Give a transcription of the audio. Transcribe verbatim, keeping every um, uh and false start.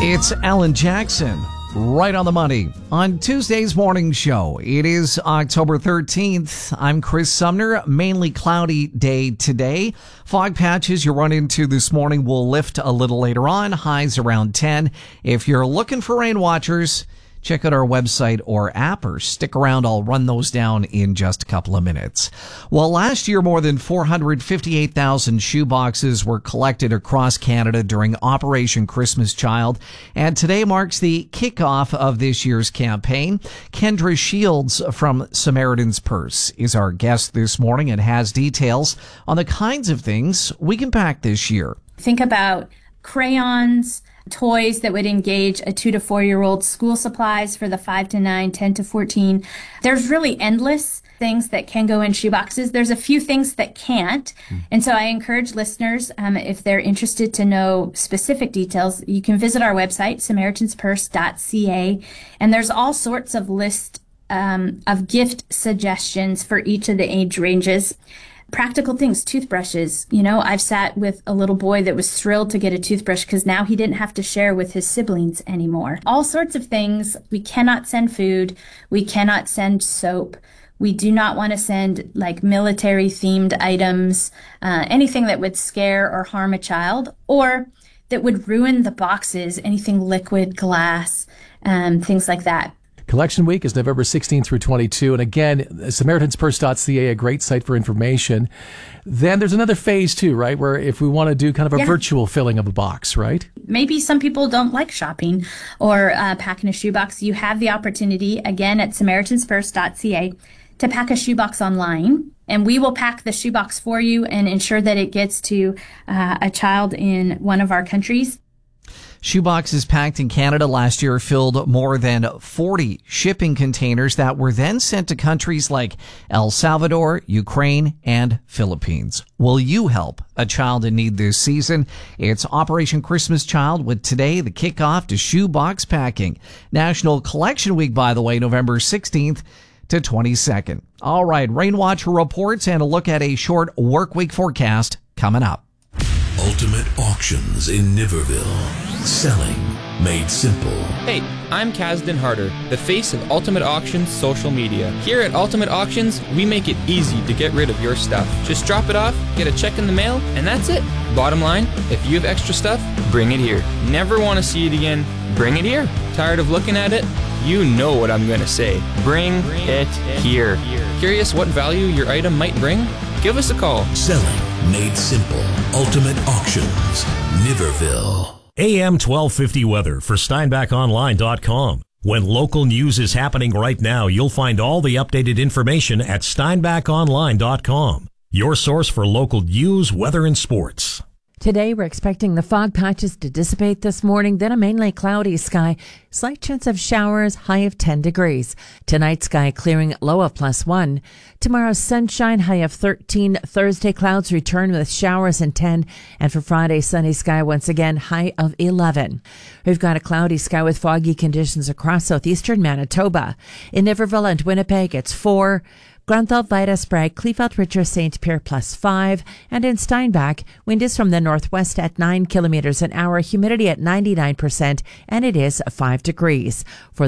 It's Alan Jackson, right on the money. On Tuesday's morning show, it is October thirteenth. I'm Chris Sumner. Mainly cloudy day today. Fog patches you run into this morning will lift a little later on. Highs around ten. If you're looking for rain watchers, check out our website or app, or stick around. I'll run those down in just a couple of minutes. Well, last year, more than four hundred fifty-eight thousand shoeboxes were collected across Canada during Operation Christmas Child, and today marks the kickoff of this year's campaign. Kendra Shields from Samaritan's Purse is our guest this morning and has details on the kinds of things we can pack this year. Think about crayons, toys that would engage a two to four year old, school supplies for the five to nine, ten to fourteen. There's really endless things that can go in shoeboxes. There's a few things that can't. And so I encourage listeners, um, if they're interested to know specific details, you can visit our website, samaritans purse dot c a. And there's all sorts of lists um, of gift suggestions for each of the age ranges. Practical things, toothbrushes. You know, I've sat with a little boy that was thrilled to get a toothbrush because now he didn't have to share with his siblings anymore. All sorts of things. We cannot send food. We cannot send soap. We do not want to send like military themed items, uh, anything that would scare or harm a child or that would ruin the boxes, anything liquid, glass, um, things like that. Collection week is November sixteenth through twenty-two. And again, samaritans purse dot c a, a great site for information. Then there's another phase too, right? Where if we want to do kind of a yeah. virtual filling of a box, right? Maybe some people don't like shopping or uh, packing a shoebox. You have the opportunity, again, at samaritans purse dot c a to pack a shoebox online. And we will pack the shoebox for you and ensure that it gets to uh, a child in one of our countries. Shoeboxes packed in Canada last year filled more than forty shipping containers that were then sent to countries like El Salvador, Ukraine, and Philippines. Will you help a child in need this season? It's Operation Christmas Child, with today the kickoff to shoebox packing. National Collection Week, by the way, November sixteenth to twenty-second. All right, Rain Watcher reports and a look at a short work week forecast coming up. Ultimate Auctions in Niverville. Selling made simple. Hey, I'm Kasdan Harder, the face of Ultimate Auctions social media. Here at Ultimate Auctions, we make it easy to get rid of your stuff. Just drop it off, get a check in the mail, and that's it. Bottom line, if you have extra stuff, bring it here. Never want to see it again? Bring it here. Tired of looking at it? You know what I'm going to say. Bring, bring it, it here. here. Curious what value your item might bring? Give us a call. Selling made simple. Ultimate Auctions, Niverville. A M twelve fifty weather for steinbach online dot com. When local news is happening right now, you'll find all the updated information at steinbach online dot com. Your source for local news, weather, and sports. Today, we're expecting the fog patches to dissipate this morning, then a mainly cloudy sky. Slight chance of showers, high of ten degrees. Tonight, sky clearing, low of plus one. Tomorrow, sunshine, high of thirteen. Thursday, clouds return with showers and ten. And for Friday, sunny sky once again, high of eleven. We've got a cloudy sky with foggy conditions across southeastern Manitoba. In Niverville and Winnipeg, it's four. Grunthal, Vida, Sprague, Kleefeld, Richard, Saint Pierre plus five. And in Steinbach, wind is from the northwest at nine kilometers an hour, humidity at ninety-nine percent, and it is five degrees. For